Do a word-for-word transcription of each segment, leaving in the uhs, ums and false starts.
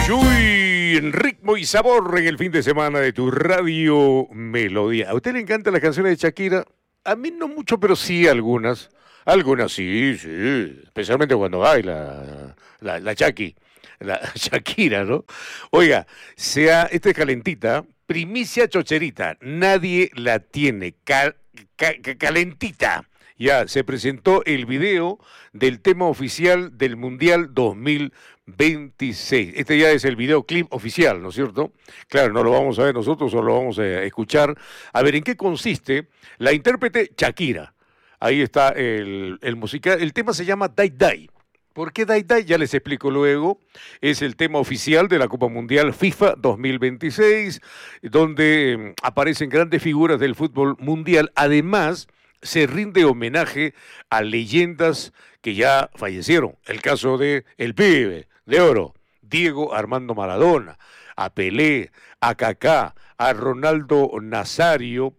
Chuy, en ritmo y sabor en el fin de semana de tu Radio Melodía. ¿A usted le encantan las canciones de Shakira? A mí no mucho, pero sí algunas. Algunas sí, sí. Especialmente cuando baila la, la Shaki, la Shakira, ¿no? Oiga, sea, esta es calentita, primicia chocherita. Nadie la tiene. Cal, ca, calentita. Ya, se presentó el video del tema oficial del Mundial dos mil veintiséis. Este ya es el videoclip oficial, ¿no es cierto? Claro, no lo vamos a ver nosotros, solo lo vamos a escuchar. A ver, ¿en qué consiste? La intérprete Shakira. Ahí está el, el musical. El tema se llama Dai Dai. ¿Por qué Dai Dai? Ya les explico luego. Es el tema oficial de la Copa Mundial FIFA dos mil veintiséis, donde eh, aparecen grandes figuras del fútbol mundial. Además, se rinde homenaje a leyendas que ya fallecieron. El caso de el pibe de oro, Diego Armando Maradona, a Pelé, a Kaká, a Ronaldo Nazario,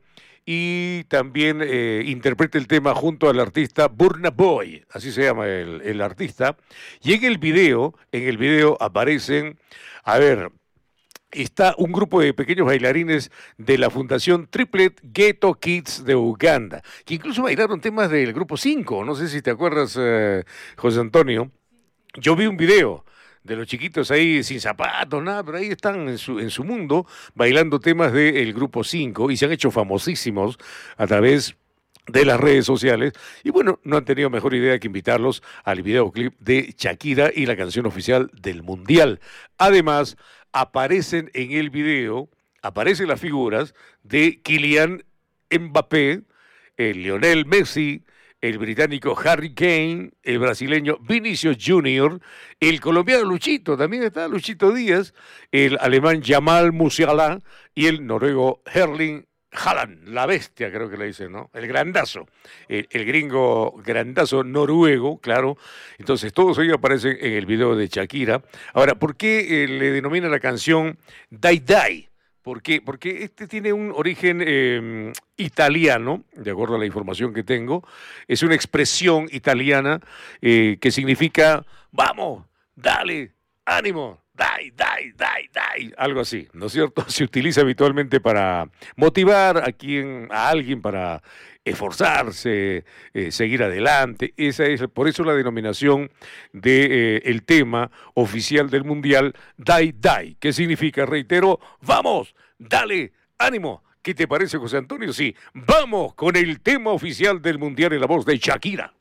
y también eh, interpreta el tema junto al artista Burna Boy, así se llama el, el artista. Y en el video, en el video aparecen, a ver, está un grupo de pequeños bailarines de la Fundación Triplet Ghetto Kids de Uganda, que incluso bailaron temas del grupo cinco, no sé si te acuerdas, eh, José Antonio. Yo vi un video de los chiquitos ahí sin zapatos, nada, pero ahí están en su, en su mundo bailando temas del grupo cinco y se han hecho famosísimos a través de las redes sociales, y bueno, no han tenido mejor idea que invitarlos al videoclip de Shakira y la canción oficial del Mundial. Además, aparecen en el video, aparecen las figuras de Kylian Mbappé, el Lionel Messi, el británico Harry Kane, el brasileño Vinicius Junior, el colombiano Luchito, también está Luchito Díaz, el alemán Jamal Musiala y el noruego Erling Haaland, la bestia creo que le dicen, ¿no? El grandazo, el, el gringo grandazo noruego, claro. Entonces todos ellos aparecen en el video de Shakira. Ahora, ¿por qué eh, le denomina la canción Dai Dai? ¿Por qué? Porque este tiene un origen eh, italiano, de acuerdo a la información que tengo. Es una expresión italiana eh, que significa, vamos, dale, ánimo, dai, dai, dai, dai, algo así, ¿no es cierto? Se utiliza habitualmente para motivar a quien, a alguien para esforzarse, eh, seguir adelante. Esa es, por eso la denominación de eh, el tema oficial del Mundial, Dai Dai, que significa, reitero, vamos, dale, ánimo. ¿Qué te parece, José Antonio? Sí, vamos con el tema oficial del Mundial en la voz de Shakira.